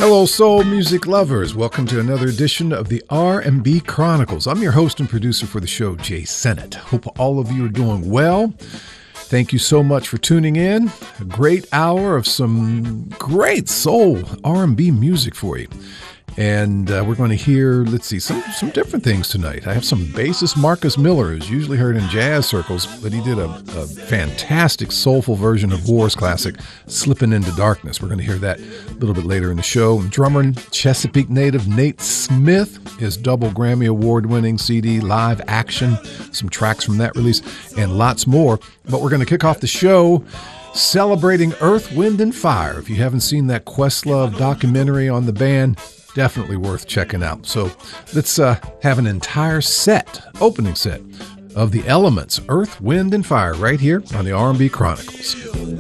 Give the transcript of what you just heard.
Hello, soul music lovers. Welcome to another edition of the R&B Chronicles. I'm your host and producer for the show, Jay Sennett. Hope all of you are doing well. Thank you so much for tuning in. A great hour of some great soul R&B music for you. And we're going to hear, some different things tonight. I have some bassist Marcus Miller, who's usually heard in jazz circles, but he did a fantastic soulful version of War's classic, Slipping into Darkness. We're going to hear that a little bit later in the show. Drummer Chesapeake native Nate Smith, his double Grammy Award-winning CD, Live Action, some tracks from that release, and lots more. But we're going to kick off the show celebrating Earth, Wind, and Fire. If you haven't seen that Questlove documentary on the band, definitely worth checking out. So let's have an entire opening set of the Elements, Earth, Wind, and Fire right here on the R&B Chronicles.